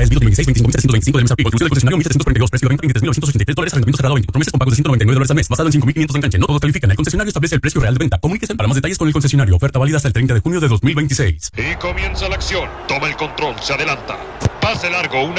es Vido 2016, 25.725 de MSRP. Conclusión del concesionario 1.742, precio de venta $23.983, arrendamiento cerrado 24 meses con pagos de $199 al mes, basado en 5.500 de enganche. No todos califican. El concesionario establece el precio real de venta. Comuníquese para más detalles con el concesionario. Oferta válida hasta el 30 de junio de 2026. Y comienza la acción. Toma el control, se adelanta. Pase largo, una